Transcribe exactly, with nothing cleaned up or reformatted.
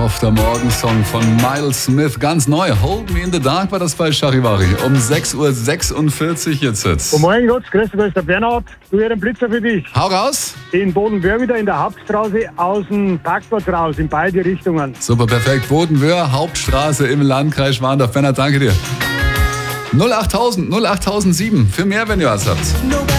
traumhafter Morgensong von Miles Smith, ganz neu. Hold Me in the Dark war das bei Charivari. Um sechs Uhr sechsundvierzig jetzt. Guten Morgen, Gott, grüß dich, da ist der Bernhard. Du, hier den Blitzer für dich. Hau raus. In Bodenwöhr wieder in der Hauptstraße aus dem Parkplatz raus, in beide Richtungen. Super, perfekt. Bodenwöhr, Hauptstraße im Landkreis Schwandorf. Bernhard, danke dir. null acht null null acht null sieben für mehr, wenn ihr was habt.